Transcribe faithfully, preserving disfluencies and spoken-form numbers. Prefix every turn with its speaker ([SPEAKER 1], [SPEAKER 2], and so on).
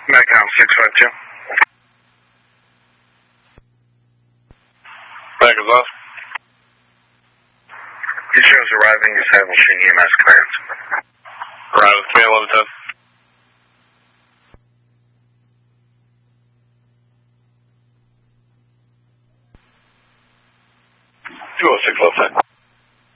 [SPEAKER 1] Magcom six five two.
[SPEAKER 2] Mag is off.
[SPEAKER 1] He shows arriving establishing E M S clearance.
[SPEAKER 2] Arrive, command eleven ten. two oh six, left side.